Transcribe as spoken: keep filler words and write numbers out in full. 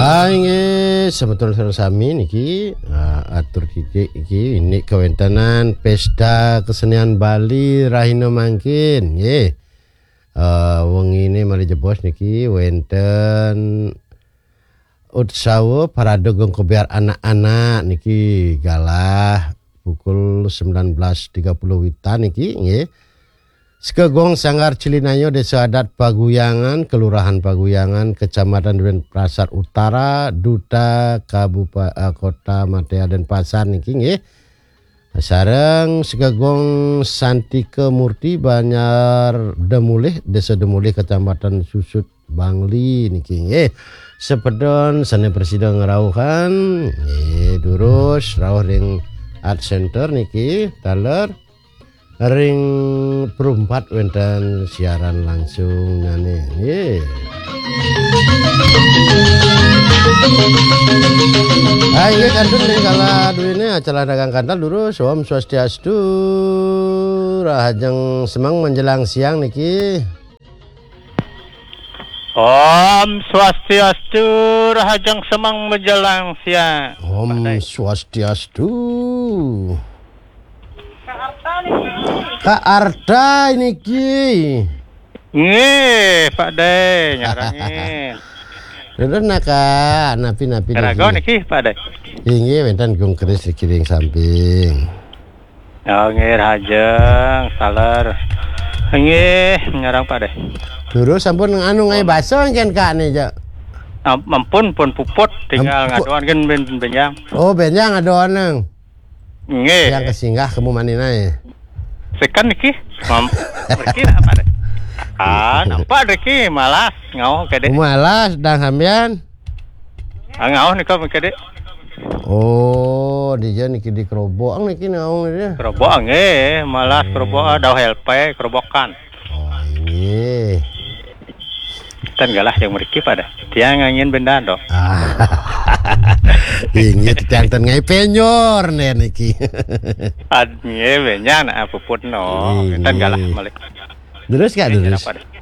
Ah ini sebetulnya sami niki uh, atur iki iki ini kewentanan pesta kesenian Bali Rahina mangkin nggih. Uh, wengi ini mari jebos niki wenten utsawa parade gongko biar anak-anak niki galah pukul sembilan belas tiga puluh witan niki nggih. Sekegong Sanggar Cilinayo Desa Adat Paguyangan, Kelurahan Paguyangan, Kecamatan Denpasar Utara, Duta Kabupaten Kota Matea Denpasar niki nggih. Sareng sekegong Santike Murti Banyar Demulih, Desa Demulih, Kecamatan Susut Bangli niki nggih. Sepedon sane presida ngerawuhan nggih durus rawuh ring Art Center niki taler ring perumpat wenten siaran langsung nane nggih. Ayo kantun ning kala duwene acara dagang kantal durus Om Swastiastu rahajeng semang menjelang siang niki. Om Swastiastu rahajeng semang menjelang siang. Om Swastiastu. Kak Arda ini ki. Nggih, Pak De nyarangin. Lha naka napi-napi niki. Karago niki, Pak De. Inggih wenten gong keris kiring samping. Oh, nggih rajeng saler. Nggih nyarang Pak De. Terus sampun anu ngai baso kan Kak nih, Jak. Ampun pun puput tinggal ngadoan kan ben benjang. Oh, benjang ngadoan nang. Nggih. Yang kesinggah kemu maninae. Sekan niki. Mam. Niki apa De? Ah, nampak Riki malas ngauh kede. Malas dang sampean. Ah ngauh nika kede. Oh, dia niki di kerobok niki ngauh dia. Kerobok nggih, malas kerobok daw helpe kerobokan. Oh, ini. Tan galah yang mriki pada. Dia ngangin benda do. Ini tiang ten ngai penyor nih niki. Adnya benya na puput no. Tan galah malik. Terus Kak terus.